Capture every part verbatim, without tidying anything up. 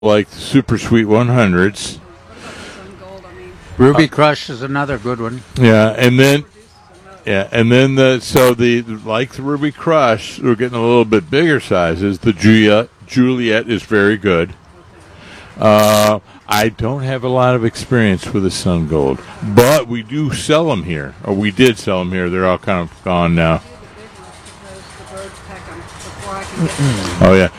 like Super Sweet one hundreds. Ruby Crush is another good one. Yeah, and then yeah, and then the so the like the Ruby Crush, we're getting a little bit bigger sizes. The Juliet Juliet is very good. Uh, I don't have a lot of experience with the Sun Gold, but we do sell them here, or we did sell them here. They're all kind of gone now. Oh yeah.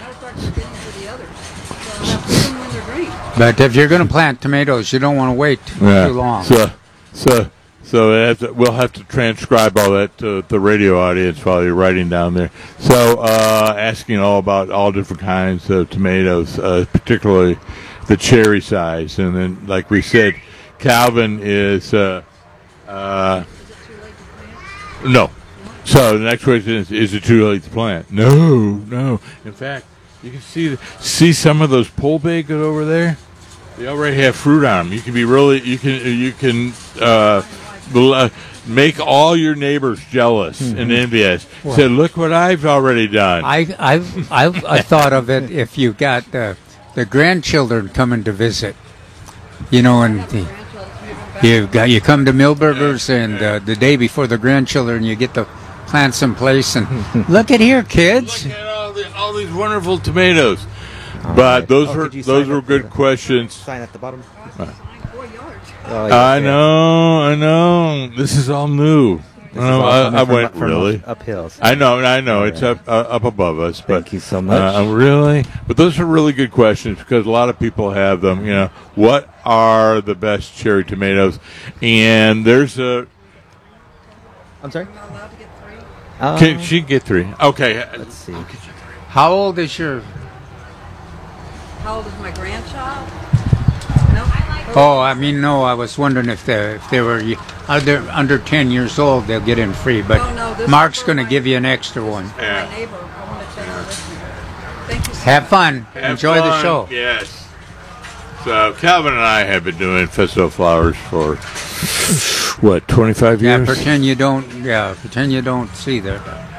But if you're going to plant tomatoes, you don't want to wait yeah. too long. So, so, so it has to, we'll have to transcribe all that to the radio audience while you're writing down there. So, uh, asking all about all different kinds of tomatoes, uh, particularly the cherry size, and then, like we said, Calvin is. Uh, uh, no. So the next question is: is it too late to plant? No, no. In fact. You can see see some of those pole bagels over there. They already have fruit on them. You can be really you can you can uh, make all your neighbors jealous mm-hmm. and envious. Well, say, look what I've already done. I I've I've I thought of it if you got the the grandchildren coming to visit. You know, and the, you got you come to Milberger's and uh, the day before the grandchildren, you get to plant some place and look at here, kids. Look at all, the, all these wonderful tomatoes. All but right. those oh, were those were good questions. Sign at the bottom. Uh, oh, yeah, I yeah. know, I know. This is all new. This I, know, I, I went from really uphills. I know, I know. All it's right. up uh, up above us. Thank but, you so much. Uh, really, but those are really good questions because a lot of people have them. You know, what are the best cherry tomatoes? And there's a. I'm sorry. Uh, Can she get three? Okay. Let's see. How old is your? How old is my grandchild? No. Oh, I mean, no. I was wondering if they if they were under under ten years old, they'll get in free. But no, no, Mark's going to give you an extra one. Yeah. My neighbor. I want to tell you listening. Thank you so Have much. fun. Have Enjoy fun. the show. Yes. So Calvin and I have been doing Festival Flowers for what twenty-five years. Yeah, pretend you don't. Yeah, pretend you don't see that.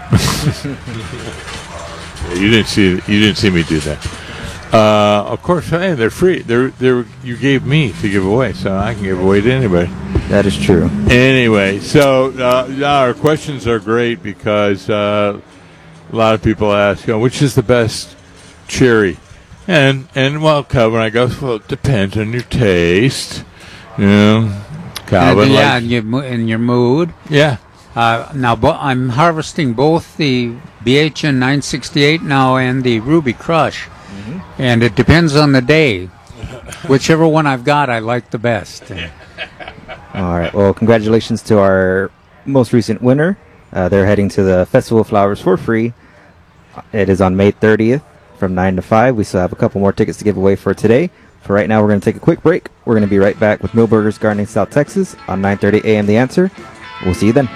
Yeah, you didn't see. You didn't see me do that. Uh, of course, hey, they're free. They're they're you gave me to give away, so I can give away to anybody. That is true. Anyway, so uh, our questions are great because uh, a lot of people ask, you know, which is the best cherry. And, and well, Calvin, I go, well, it depends on your taste. You know, Calvin. And, yeah, like, in your, in your mood. Yeah. Uh, now, bo- I'm harvesting both the B H N nine sixty-eight now and the Ruby Crush. Mm-hmm. And it depends on the day. Whichever one I've got, I like the best. All right. Well, congratulations to our most recent winner. Uh, they're heading to the Festival of Flowers for free. It is on May thirtieth. From nine to five. We still have a couple more tickets to give away for today. For right now, we're going to take a quick break. We're going to be right back with Milberger's Gardening South Texas on nine thirty a m The Answer. We'll see you then.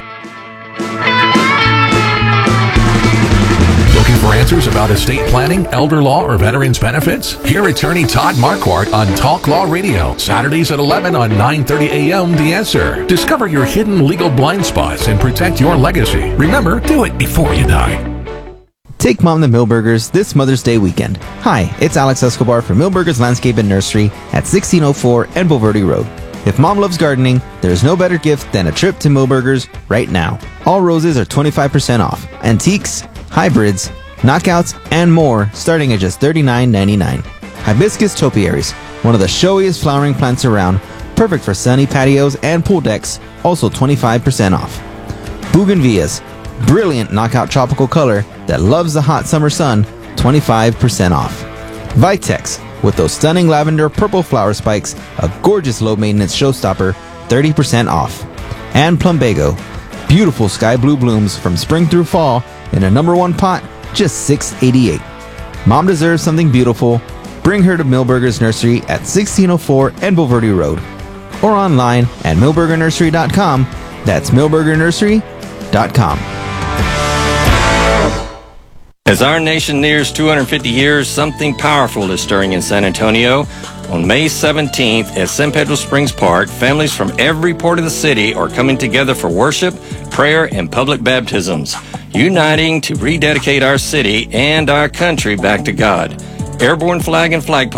Looking for answers about estate planning, elder law, or veterans benefits? Hear attorney Todd Marquardt on Talk Law Radio, Saturdays at eleven on nine thirty a m The Answer. Discover your hidden legal blind spots and protect your legacy. Remember, do it before you die. Take Mom to Milberger's this Mother's Day weekend. Hi, it's Alex Escobar from Milberger's Landscape and Nursery at sixteen oh four Envo Verde Road. If Mom loves gardening, there's no better gift than a trip to Milberger's right now. All roses are twenty-five percent off. Antiques, hybrids, knockouts, and more starting at just thirty-nine ninety-nine. Hibiscus topiaries, one of the showiest flowering plants around, perfect for sunny patios and pool decks, also twenty-five percent off. Bougainvilleas, brilliant knockout tropical color that loves the hot summer sun, twenty-five percent off. Vitex, with those stunning lavender purple flower spikes, a gorgeous low maintenance showstopper, thirty percent off. And Plumbago, beautiful sky blue blooms from spring through fall in a number one pot, just six eighty-eight. Mom deserves something beautiful. Bring her to Milberger's Nursery at sixteen oh four Envo Verde Road or online at milberger nursery dot com. That's milberger nursery dot com. As our nation nears two hundred fifty years, something powerful is stirring in San Antonio. On May seventeenth at San Pedro Springs Park, families from every part of the city are coming together for worship, prayer, and public baptisms, uniting to rededicate our city and our country back to God. Airborne flag and flagpole